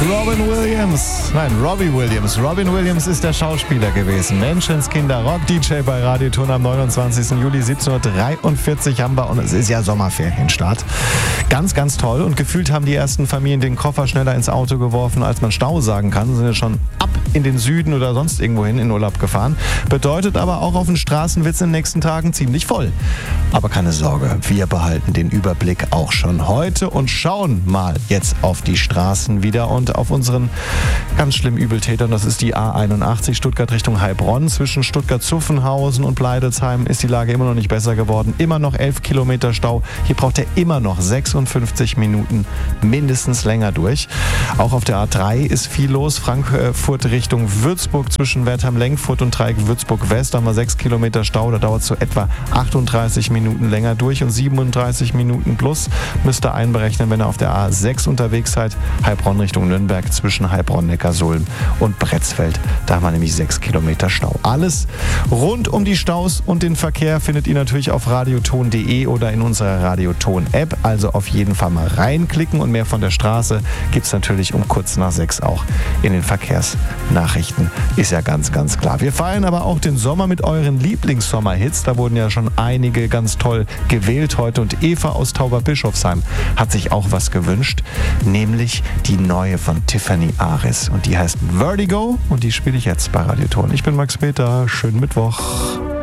Robbie Williams. Robin Williams ist der Schauspieler gewesen. Menschenskinder, Rock-DJ bei Radioton am 29. Juli 17:43 haben wir und es ist ja Sommerferienstart. Ganz, ganz toll und gefühlt haben die ersten Familien den Koffer schneller ins Auto geworfen, als man Stau sagen kann. Sind ja schon ab in den Süden oder sonst irgendwo hin in Urlaub gefahren. Bedeutet aber auch auf den Straßen wird es in den nächsten Tagen ziemlich voll. Aber keine Sorge, wir behalten den Überblick auch schon heute und schauen mal jetzt auf die Straßen wieder und auf unseren ganz schlimmen Übeltätern. Das ist die A81 Stuttgart Richtung Heilbronn. Zwischen Stuttgart-Zuffenhausen und Bleidelsheim ist die Lage immer noch nicht besser geworden. Immer noch 11 Kilometer Stau. Hier braucht er immer noch 56 Minuten mindestens länger durch. Auch auf der A3 ist viel los. Frankfurt Richtung Würzburg zwischen Wertheim-Lenkfurt und Dreieck Würzburg-West. Da haben wir 6 Kilometer Stau. Da dauert es so etwa 38 Minuten länger durch und 37 Minuten plus müsst ihr einberechnen, wenn ihr auf der A6 unterwegs seid. Heilbronn Richtung Nürnberg zwischen Heilbronn, Neckarsulm und Bretzfeld. Da haben wir nämlich 6 Kilometer Stau. Alles rund um die Staus und den Verkehr findet ihr natürlich auf radioton.de oder in unserer Radioton-App. Also auf jeden Fall mal reinklicken und mehr von der Straße gibt es natürlich um kurz nach 6 auch in den Verkehrsnachrichten. Ist ja ganz, ganz klar. Wir feiern aber auch den Sommer mit euren Lieblingssommerhits. Da wurden ja schon einige ganz toll gewählt heute und Eva aus Tauberbischofsheim hat sich auch was gewünscht, nämlich die neue von Tiffany Aris und die heißt Vertigo und die spiele ich jetzt bei Radioton. Ich bin Max Peter, schönen Mittwoch.